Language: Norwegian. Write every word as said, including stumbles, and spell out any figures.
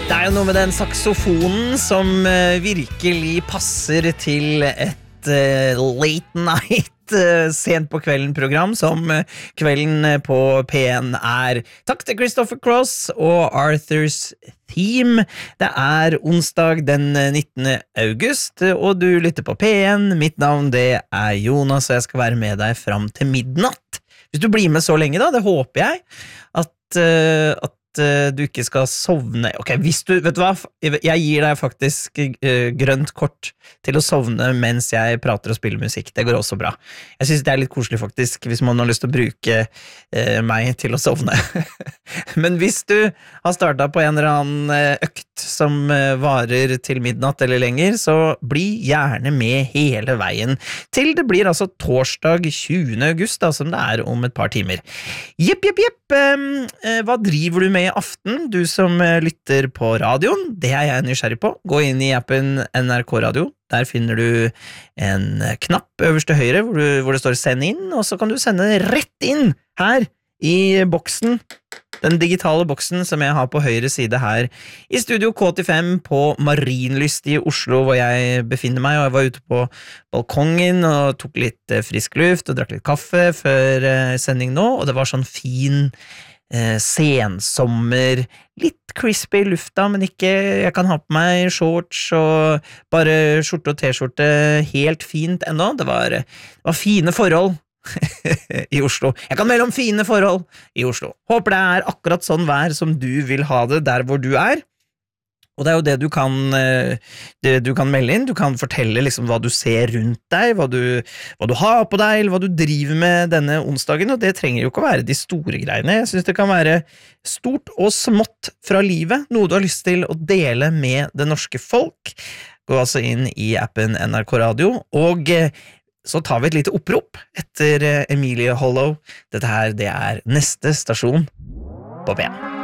Det er jo noe med den saksofonen som uh, virkelig passer til et uh, late night uh, sent på kvelden program som uh, kvelden på P en er. Takk til Christopher Cross og Arthur's Theme. Det er onsdag den nittende august, og du lytter på P en. Mitt navn det er Jonas, og jeg skal være med deg fram til midnatt. Hvis du blir med så lenge da, det håper jeg, at, uh, at du ikke skal sovne. Ok, hvis du, vet du hva? Jeg gir deg faktisk uh, grønt kort til å sovne mens jeg prater og spiller musikk. Det går også bra. Jeg synes det er litt koselig faktisk, hvis man har lyst til å bruke uh, meg til å sovne. Men hvis du har startet på en eller annen økt som uh, varer til midnatt eller lenger, så bli gjerne med hele veien til det blir altså torsdag tjuende august, da, som det er om et par timer. Jepp, jepp, jepp. Um, uh, hva driver du med i aften, du som lytter på radioen? Det er jeg nysgjerrig på. Gå inn i appen N R K Radio. Der finner du en knapp øverst til høyre hvor, du, hvor det står send inn, og så kan du sende rett inn her i boksen, den digitale boksen som jeg har på høyre side her i Studio K åttifem på Marienlyst i Oslo, hvor jeg befinner meg, og jeg var ute på balkongen og tok litt frisk luft og drakk litt kaffe før sending nå, og det var sånn fin Eh, sensommer, litt crispy i lufta, men ikke, jeg kan ha på meg shorts og bare skjorte og t-skjorte helt fint ennå. Det var, det var fine forhold i Oslo. Jeg kan melde om fine forhold i Oslo. Håper det er akkurat sånn vær som du vil ha det der hvor du er. Og det er jo det du kan, det du kan melde inn. Du kan fortelle liksom hva du ser rundt deg, hva du, hva du har på deg, eller hva du driver med denne onsdagen, og det trenger jo ikke å være de store greiene. Jeg synes det kan være stort og smått fra livet, noe du har lyst til å dele med det norske folk. Gå altså inn i appen N R K Radio, og så tar vi et lite opprop etter Emilie Hollow. Dette her, det er neste stasjon på P en.